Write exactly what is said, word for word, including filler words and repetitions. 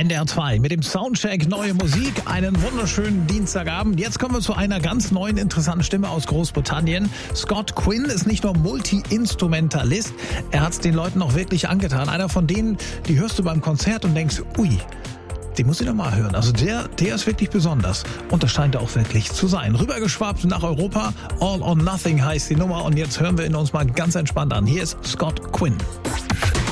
N D R zwei mit dem Soundcheck neue Musik. Einen wunderschönen Dienstagabend. Jetzt kommen wir zu einer ganz neuen, interessanten Stimme aus Großbritannien. Scott Quinn ist nicht nur Multi-Instrumentalist, er hat es den Leuten auch wirklich angetan. Einer von denen, die hörst du beim Konzert und denkst, ui, den muss ich doch mal hören. Also der, der ist wirklich besonders. Und das scheint er auch wirklich zu sein. Rübergeschwappt nach Europa. All or Nothing heißt die Nummer. Und jetzt hören wir ihn uns mal ganz entspannt an. Hier ist Scott Quinn.